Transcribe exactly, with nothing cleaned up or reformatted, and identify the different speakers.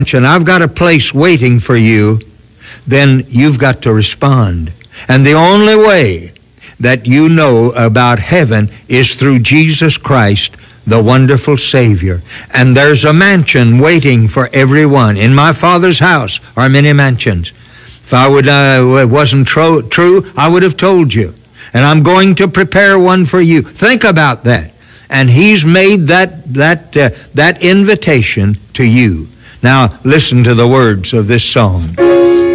Speaker 1: and I've got a place waiting for you, then you've got to respond. And the only way that you know about heaven is through Jesus Christ, the wonderful Savior. And there's a mansion waiting for everyone. In my Father's house are many mansions. If I would, uh, it wasn't tro- true, I would have told you. And I'm going to prepare one for you. Think about that. And He's made that that uh, that invitation to you. Now listen to the words of this song.